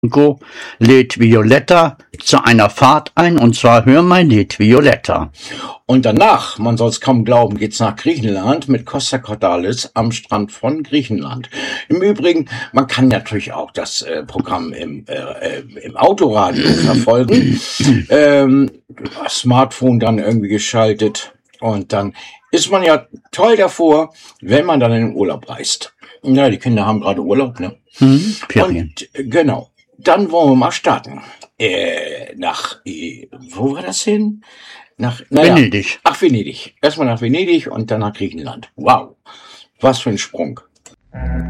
Ingo lädt Violetta zu einer Fahrt ein, und zwar Hör mein Lied Violetta. Und danach, man soll es kaum glauben, geht's nach Griechenland mit Costa Cordalis am Strand von Griechenland. Im Übrigen, man kann natürlich auch das Programm im Autoradio verfolgen. Smartphone dann irgendwie geschaltet. Und dann ist man ja toll davor, wenn man dann in den Urlaub reist. Ja, die Kinder haben gerade Urlaub, ne? Ferien. Und genau. Dann wollen wir mal starten. Wo war das hin? Venedig. Ach, Venedig. Erstmal nach Venedig und dann nach Griechenland. Wow. Was für ein Sprung.